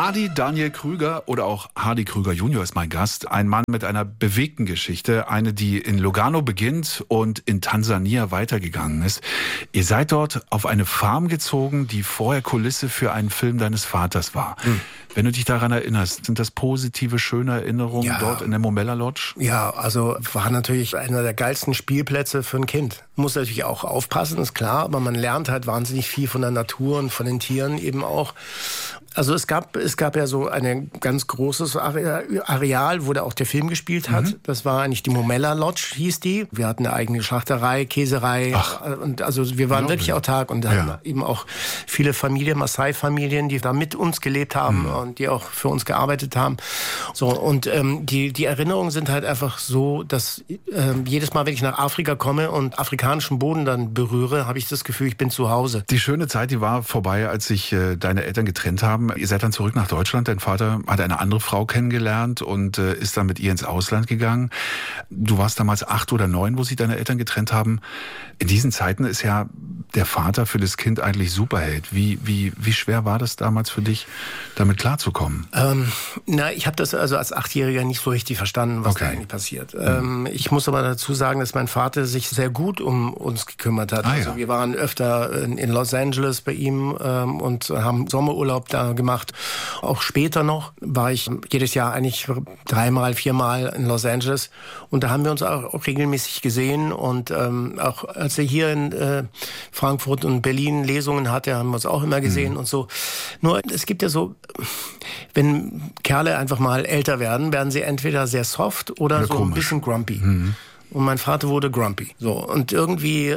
Hardy Daniel Krüger oder auch Hardy Krüger Junior ist mein Gast. Ein Mann mit einer bewegten Geschichte. Eine, die in Lugano beginnt und in Tansania weitergegangen ist. Ihr seid dort auf eine Farm gezogen, die vorher Kulisse für einen Film deines Vaters war. Wenn du dich daran erinnerst, sind das positive, schöne Erinnerungen dort in der Momella Lodge? Ja, also war natürlich einer der geilsten Spielplätze für ein Kind. Muss natürlich auch aufpassen, ist klar, aber man lernt halt wahnsinnig viel von der Natur und von den Tieren eben auch. Also es gab ja so ein ganz großes Areal, wo da auch der Film gespielt hat. Das war eigentlich die Momella Lodge, hieß die. Wir hatten eine eigene Schlachterei, Käserei. Und also wir waren wirklich autark und da hatten eben auch viele Familien, Maasai-Familien, die da mit uns gelebt haben und die auch für uns gearbeitet haben. So, und die Erinnerungen sind halt einfach so, dass jedes Mal, wenn ich nach Afrika komme und afrikanischen Boden dann berühre, habe ich das Gefühl, ich bin zu Hause. Die schöne Zeit, die war vorbei, als sich deine Eltern getrennt haben. Ihr seid dann zurück nach Deutschland. Dein Vater hat eine andere Frau kennengelernt und ist dann mit ihr ins Ausland gegangen. Du warst damals 8 oder 9, wo sich deine Eltern getrennt haben. In diesen Zeiten ist ja der Vater für das Kind eigentlich Superheld. Wie schwer war das damals für dich, damit klarzukommen? Ich habe das also als 8-Jähriger nicht so richtig verstanden, was da eigentlich passiert. Ich muss aber dazu sagen, dass mein Vater sich sehr gut um uns gekümmert hat. Also wir waren öfter in Los Angeles bei ihm und haben Sommerurlaub da gemacht. Auch später noch war ich jedes Jahr eigentlich 3-mal, 4-mal in Los Angeles und da haben wir uns auch regelmäßig gesehen und auch als er hier in Frankfurt und Berlin Lesungen hatte, haben wir uns auch immer gesehen und so. Nur es gibt ja so, wenn Kerle einfach mal älter werden sie entweder sehr soft oder so ein bisschen grumpy. Und mein Vater wurde grumpy. So. Und irgendwie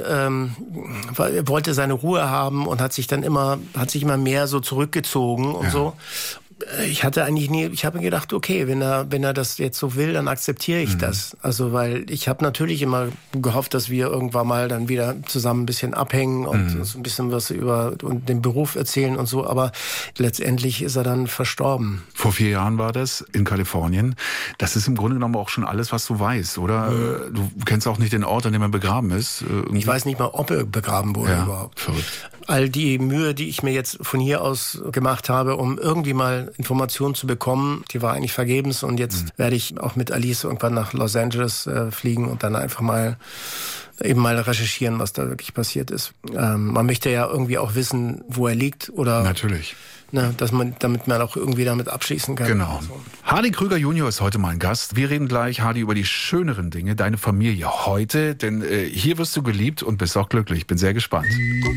er wollte seine Ruhe haben und hat sich immer mehr so zurückgezogen und so. Ich habe mir gedacht, okay, wenn er das jetzt so will, dann akzeptiere ich das. Also, weil ich habe natürlich immer gehofft, dass wir irgendwann mal dann wieder zusammen ein bisschen abhängen und so ein bisschen was über den Beruf erzählen und so. Aber letztendlich ist er dann verstorben. Vor 4 Jahren war das in Kalifornien. Das ist im Grunde genommen auch schon alles, was du weißt, oder? Du kennst auch nicht den Ort, an dem er begraben ist. Ich weiß nicht mal, ob er begraben wurde überhaupt. Verrückt. All die Mühe, die ich mir jetzt von hier aus gemacht habe, um irgendwie mal Informationen zu bekommen, die war eigentlich vergebens. Und jetzt werde ich auch mit Alice irgendwann nach Los Angeles fliegen und dann einfach mal recherchieren, was da wirklich passiert ist. Man möchte ja irgendwie auch wissen, wo er liegt oder... Natürlich. Damit man auch irgendwie damit abschließen kann. Genau. Also. Hardy Krüger Junior ist heute mein Gast. Wir reden gleich, Hardy, über die schöneren Dinge, deine Familie heute. Denn hier wirst du geliebt und bist auch glücklich. Bin sehr gespannt.